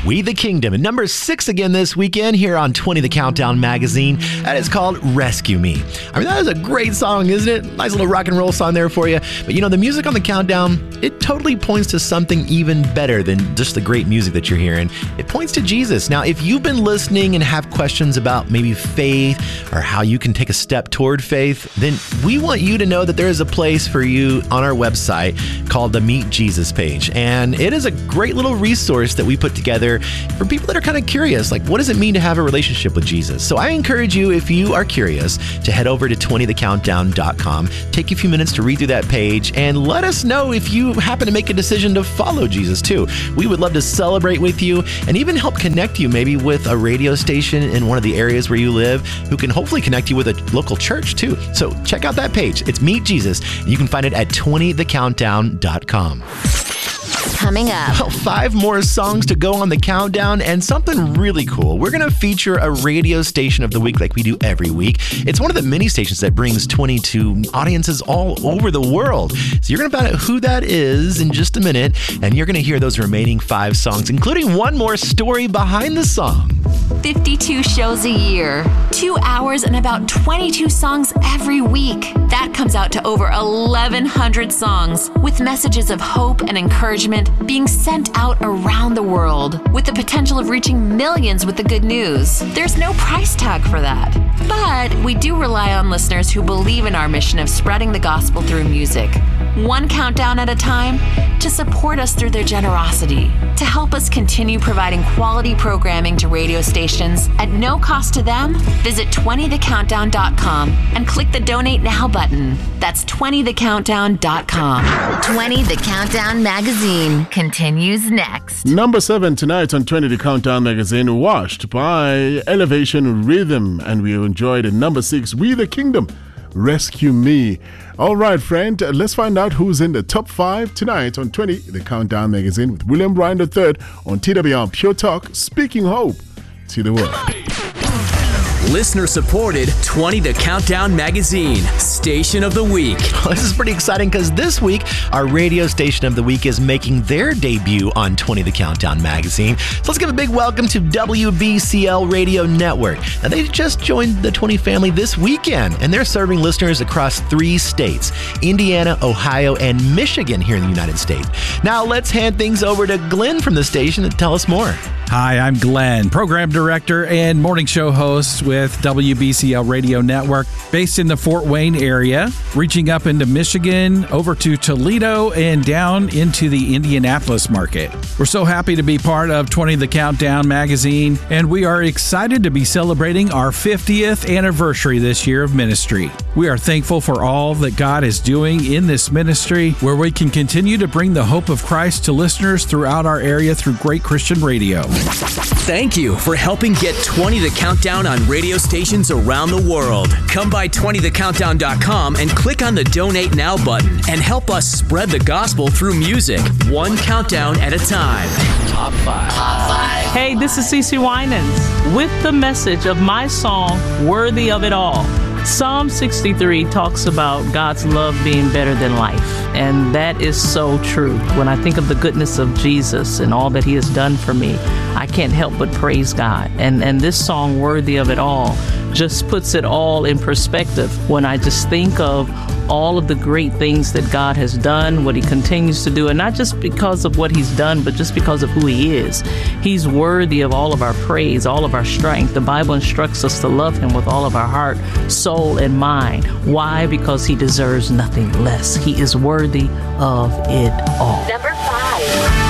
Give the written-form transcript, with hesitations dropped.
We the Kingdom. And number 6 again this weekend here on 20 The Countdown magazine. That is called Rescue Me. I mean, that is a great song, isn't it? Nice little rock and roll song there for you. But you know, the music on the countdown, it totally points to something even better than just the great music that you're hearing. It points to Jesus. Now, if you've been listening and have questions about maybe faith or how you can take a step toward faith, then we want you to know that there is a place for you on our website called the Meet Jesus page. And it is a great little resource that we put together for people that are kind of curious, like what does it mean to have a relationship with Jesus? So I encourage you, if you are curious, to head over to 20thecountdown.com, take a few minutes to read through that page, and let us know if you happen to make a decision to follow Jesus too. We would love to celebrate with you and even help connect you maybe with a radio station in one of the areas where you live who can hopefully connect you with a local church too. So check out that page. It's Meet Jesus. You can find it at 20thecountdown.com. Coming up. Well, 5 more songs to go on the countdown and something really cool. We're going to feature a radio station of the week like we do every week. It's one of the many stations that brings 20 to audiences all over the world. So you're going to find out who that is in just a minute, and you're going to hear those remaining 5 songs, including one more story behind the song. 52 shows a year, 2 hours and about 22 songs every week. That comes out to over 1,100 songs with messages of hope and encouragement being sent out around the world with the potential of reaching millions with the good news. There's no price tag for that. But we do rely on listeners who believe in our mission of spreading the gospel through music, one countdown at a time, to support us through their generosity. To help us continue providing quality programming to radio stations at no cost to them, visit 20thecountdown.com and click the Donate Now button. That's 20thecountdown.com. 20 The Countdown magazine continues next. Number 7 tonight on 20 The Countdown magazine, Washed by Elevation Rhythm. And we enjoyed at number 6, We the Kingdom, Rescue Me. All right, friend, let's find out who's in the top 5 tonight on 20 The Countdown magazine with William Bryan III on TWR Pure Talk, speaking hope to the world. Listener-supported 20 The Countdown magazine, Station of the Week. Well, this is pretty exciting because this week, our radio station of the week is making their debut on 20 The Countdown magazine. So let's give a big welcome to WBCL Radio Network. Now, they just joined the 20 family this weekend, and they're serving listeners across 3 states, Indiana, Ohio, and Michigan here in the United States. Now, let's hand things over to Glenn from the station to tell us more. Hi, I'm Glenn, program director and morning show host with WBCL Radio Network, based in the Fort Wayne area, reaching up into Michigan, over to Toledo, and down into the Indianapolis market. We're so happy to be part of 20 The Countdown magazine, and we are excited to be celebrating our 50th anniversary this year of ministry. We are thankful for all that God is doing in this ministry, where we can continue to bring the hope of Christ to listeners throughout our area through great Christian radio. Thank you for helping get 20 The Countdown on radio stations around the world. Come by 20thecountdown.com and click on the Donate Now button and help us spread the gospel through music, one countdown at a time. Top 5. Hey, this is CeCe Winans with the message of my song, Worthy of It All. Psalm 63 talks about God's love being better than life, and that is so true. When I think of the goodness of Jesus and all that he has done for me, I can't help but praise God. And this song, Worthy of It All, just puts it all in perspective when I just think of all of the great things that God has done, what he continues to do, and not just because of what he's done, but just because of who he is. He's worthy of all of our praise, all of our strength. The Bible instructs us to love him with all of our heart, soul, and mind. Why? Because he deserves nothing less. He is worthy of it all. Number 5.